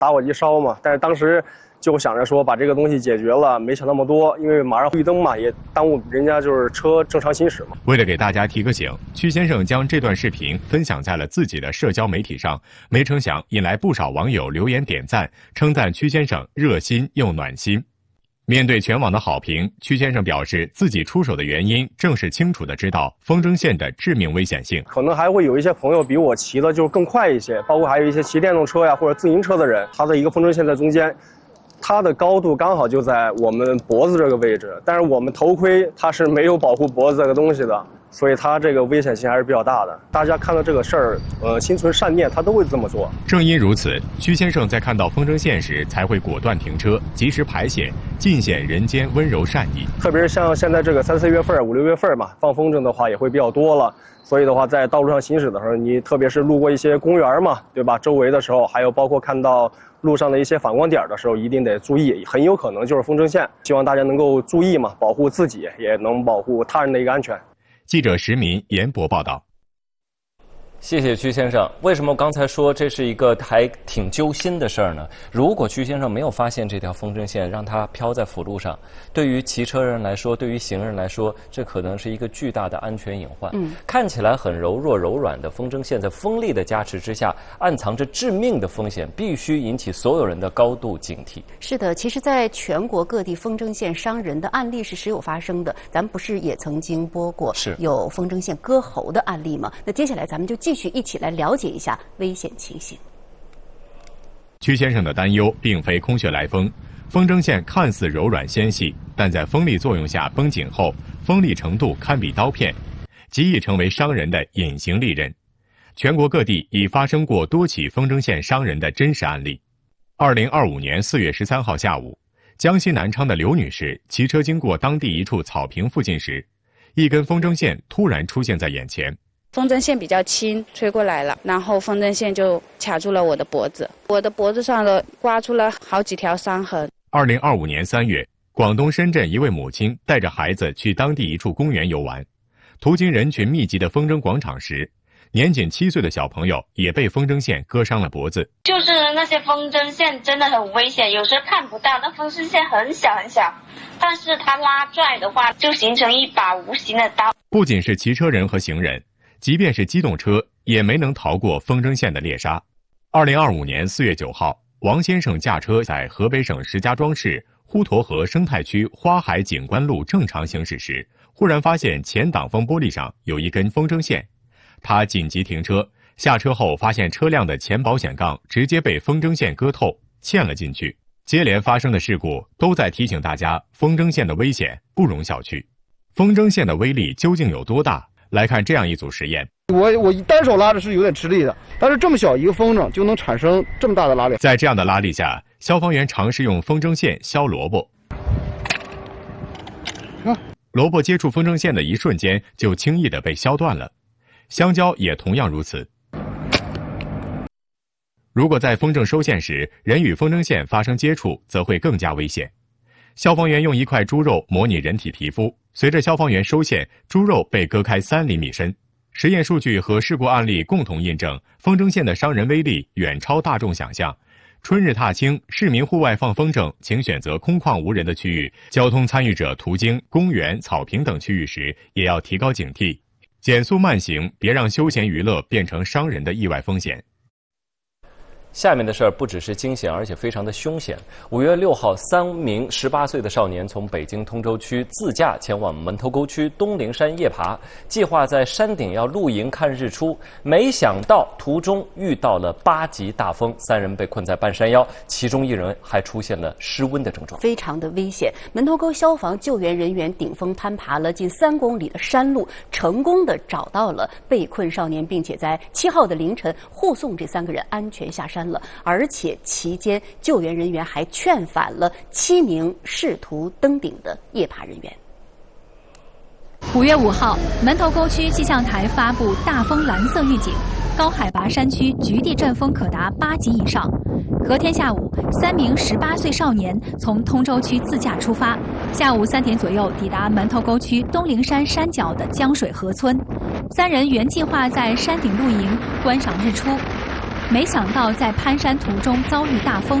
打火机烧嘛。但是当时就想着说把这个东西解决了，没想那么多，因为马上绿灯嘛，也耽误人家就是车正常行驶嘛。 为了给大家提个醒，曲先生将这段视频分享在了自己的社交媒体上，没成想引来不少网友留言点赞，称赞曲先生热心又暖心。面对全网的好评，曲先生表示自己出手的原因正是清楚地知道风筝线的致命危险性。 可能还会有一些朋友比我骑的就更快一些，包括还有一些骑电动车呀或者自行车的人，他的一个风筝线在中间，它的高度刚好就在我们脖子这个位置，但是我们头盔它是没有保护脖子这个东西的，所以它这个危险性还是比较大的。大家看到这个事儿，心存善念，他都会这么做。 正因如此，曲先生在看到风筝线时才会果断停车，及时排险，尽显人间温柔善意。 特别是像现在这个3、4月份、5、6月份嘛，放风筝的话也会比较多了。所以的话，在道路上行驶的时候，你特别是路过一些公园嘛，对吧？周围的时候，还有包括看到路上的一些反光点的时候，一定得注意，很有可能就是风筝线。希望大家能够注意嘛，保护自己，也能保护他人的一个安全。 记者石民严博报道。 谢谢曲先生。为什么我刚才说这是一个还挺揪心的事儿呢？如果曲先生没有发现这条风筝线，让它飘在辅路上，对于骑车人来说，对于行人来说，这可能是一个巨大的安全隐患。看起来很柔弱柔软的风筝线，在风力的加持之下，暗藏着致命的风险，必须引起所有人的高度警惕。 是的，其实在全国各地风筝线伤人的案例是时有发生的，咱们不是也曾经播过有风筝线割喉的案例吗？那接下来咱们就继续一起来了解一下危险情形。 曲先生的担忧并非空穴来风，风筝线看似柔软纤细，但在风力作用下绷紧后，锋利程度堪比刀片，极易成为伤人的隐形利刃。全国各地已发生过多起风筝线伤人的真实案例。2025年4月13号下午，江西南昌的刘女士骑车经过当地一处草坪附近时，一根风筝线突然出现在眼前。 风筝线比较轻，吹过来了，然后风筝线就卡住了我的脖子，我的脖子上的刮出了好几条伤痕。 2025年3月，广东深圳一位母亲带着孩子去当地一处公园游玩，途经人群密集的风筝广场时，年仅7岁的小朋友也被风筝线割伤了脖子。 就是那些风筝线真的很危险，有时候看不到，那风筝线很小很小，但是它拉拽的话就形成一把无形的刀。 不仅是骑车人和行人，即便是机动车也没能逃过风筝线的猎杀。2025年4月9号，王先生驾车在河北省石家庄市滹沱河生态区花海景观路正常行驶时，忽然发现前挡风玻璃上有一根风筝线，他紧急停车，下车后发现车辆的前保险杠直接被风筝线割透，嵌了进去。接连发生的事故都在提醒大家，风筝线的危险不容小觑。风筝线的威力究竟有多大？来看这样一组实验。 我单手拉着是有点吃力的，但是这么小一个风筝就能产生这么大的拉力。 在这样的拉力下，消防员尝试用风筝线削萝卜。萝卜接触风筝线的一瞬间就轻易地被削断了，香蕉也同样如此。如果在风筝收线时，人与风筝线发生接触，则会更加危险。消防员用一块猪肉模拟人体皮肤，随着消防员收线，猪肉被割开3厘米深。实验数据和事故案例共同印证，风筝线的伤人威力远超大众想象。春日踏青，市民户外放风筝，请选择空旷无人的区域。交通参与者途经公园、草坪等区域时，也要提高警惕，减速慢行，别让休闲娱乐变成伤人的意外风险。 下面的事儿不只是惊险，而且非常的凶险。5月6号，3名18岁的少年从北京通州区自驾前往门头沟区东陵山夜爬，计划在山顶要露营看日出，没想到途中遇到了8级大风，3人被困在半山腰，其中1人还出现了失温的症状， 非常的危险。门头沟消防救援人员顶风攀爬了近3公里的山路，成功的找到了被困少年，并且在7号的凌晨护送这3个人安全下山了，而且期间救援人员还劝返了7名试图登顶的夜爬人员。 5月5号，门头沟区气象台发布大风蓝色预警，高海拔山区局地阵风可达8级以上。隔天下午，3名18岁少年从通州区自驾出发，下午3点左右抵达门头沟区东陵山山脚的江水河村。3人原计划在山顶露营观赏日出， 没想到在攀山途中遭遇大风。